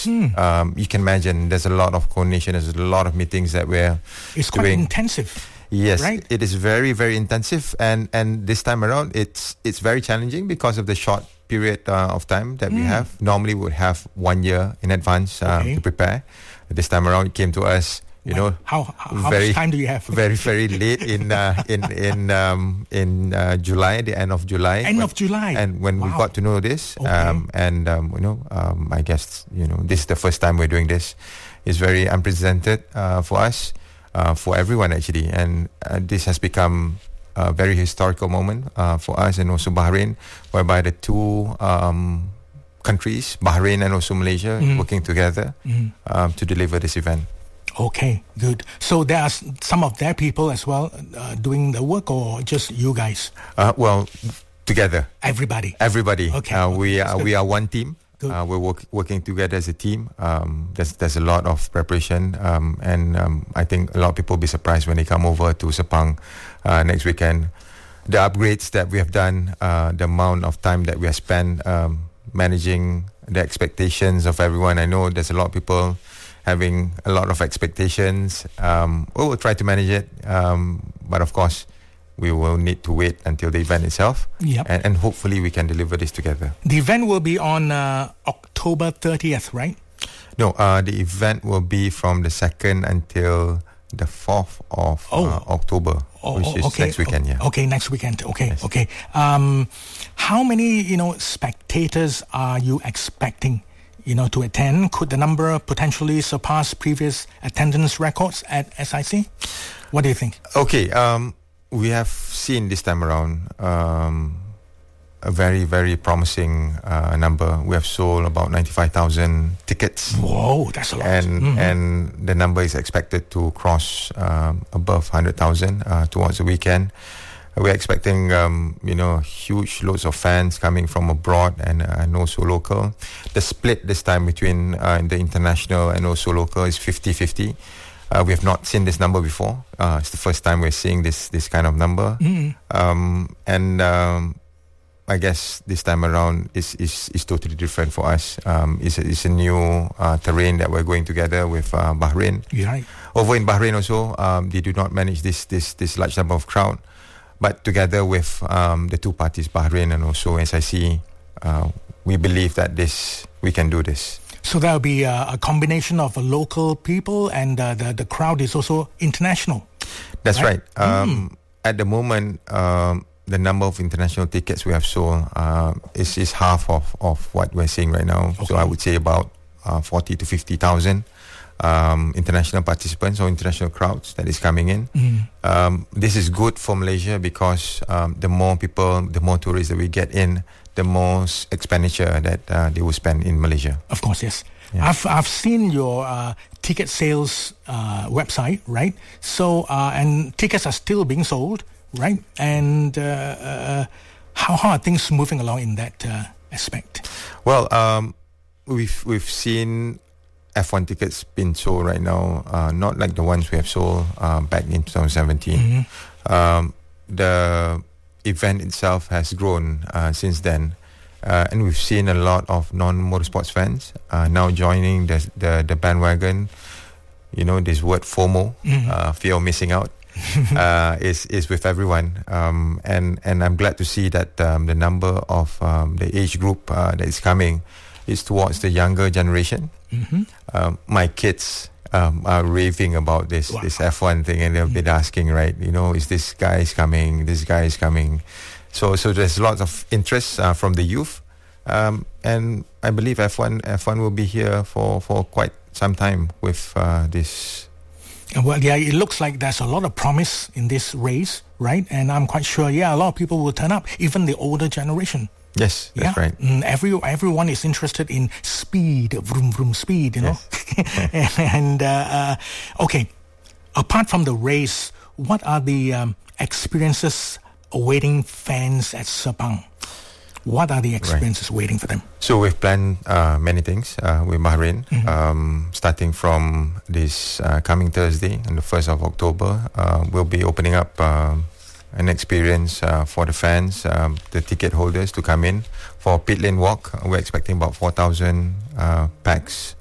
race. You can imagine there's a lot of coordination, there's a lot of meetings that we're It's quite doing. intensive. Yes, right? It is very, very intensive, and this time around, it's very challenging because of the short period of time that we have. Normally, we would have 1 year in advance to prepare. This time around, it came to us. How much time do you have? Very, very late in July, the end of July. And when we got to know this, I guess this is the first time we're doing this. It's very unprecedented for us. For everyone actually, and this has become a very historical moment for us and also Bahrain, whereby the two countries, Bahrain and also Malaysia, working together to deliver this event. Okay, good. So there are some of their people as well doing the work, or just you guys? Well, together. Everybody. Okay. We are one team. We're working together as a team. There's a lot of preparation, and I think a lot of people will be surprised when they come over to Sepang next weekend. The upgrades that we have done, the amount of time that we have spent managing the expectations of everyone. I know there's a lot of people having a lot of expectations. We will try to manage it, but of course, we will need to wait until the event itself. Yep. And hopefully we can deliver this together. The event will be on October 30th, right? No, the event will be from the 2nd until the 4th of October, which is next weekend. Yeah. Okay, next weekend. Okay, yes. Okay. How many, spectators are you expecting, to attend? Could the number potentially surpass previous attendance records at SIC? What do you think? Okay, we have seen this time around a very, very promising number. We have sold about 95,000 tickets. Whoa, that's a lot. And the number is expected to cross above 100,000 towards the weekend. We're expecting, huge loads of fans coming from abroad and also local. The split this time between the international and also local is 50-50. We have not seen this number before. It's the first time we're seeing this kind of number. I guess this time around is totally different for us. It's a new terrain that we're going together with Bahrain. Right. Over in Bahrain also, they do not manage this large number of crowd. But together with the two parties, Bahrain and also SIC, we believe that we can do this. So there'll be a combination of local people, and the crowd is also international. That's right. At the moment, the number of international tickets we have sold is half of what we're seeing right now. Okay. So I would say about 40 to 50,000 international participants or international crowds that is coming in. This is good for Malaysia because the more people, the more tourists that we get in, the more expenditure that they will spend in Malaysia. Of course, yes. Yeah. I've seen your ticket sales website, right? So and tickets are still being sold, right? And how are things moving along in that aspect? Well, we've seen F1 tickets being sold right now, not like the ones we have sold back in 2017. The event itself has grown since then, and we've seen a lot of non-motorsports fans now joining the bandwagon. This word FOMO, fear of missing out, is with everyone, and I'm glad to see that the number of the age group that is coming is towards the younger generation. My kids are raving about this F1 thing, and they've been asking, right? Is this guy is coming? This guy is coming. So there's lots of interest from the youth, and I believe F1 will be here for quite some time with this. Well, yeah, it looks like there's a lot of promise in this race, right? And I'm quite sure, a lot of people will turn up, even the older generation. Yes, that's right. Everyone is interested in speed, vroom vroom speed, Yes. And okay, apart from the race, what are the experiences awaiting fans at Sepang? What are the experiences waiting for them? So we've planned many things with Bahrain, starting from this coming Thursday, on the 1st of October. We'll be opening up an experience for the fans, the ticket holders to come in for pit lane walk. We're expecting about 4,000 packs